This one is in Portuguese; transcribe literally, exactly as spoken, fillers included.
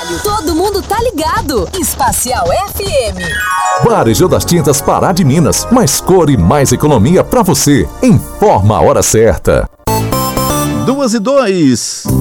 trabalho. Todo mundo tá ligado. Espacial F M. Varejão das Tintas Pará de Minas. Mais cor e mais economia pra você. Informa a hora certa. Duas e dois.